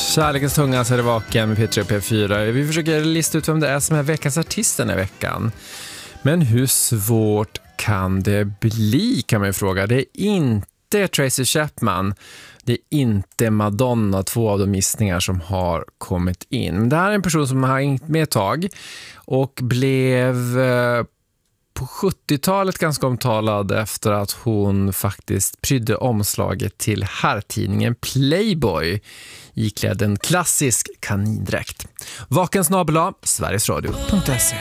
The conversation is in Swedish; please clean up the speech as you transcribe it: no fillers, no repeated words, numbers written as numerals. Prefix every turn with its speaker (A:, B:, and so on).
A: Kärlekens tunga så är det vaken med P3 och P4. Vi försöker lista ut vem det är som är veckans artist den här veckan. Men hur svårt kan det bli, kan man ju fråga. Det är inte Tracy Chapman. Det är inte Madonna, två av de gissningar som har kommit in. Det här är en person som har hängt med ett tag och blev på 70-talet ganska omtalad efter att hon faktiskt prydde omslaget till herrtidningen Playboy iklädd en klassisk kanindräkt. Vakensnabel@sverigesradio.se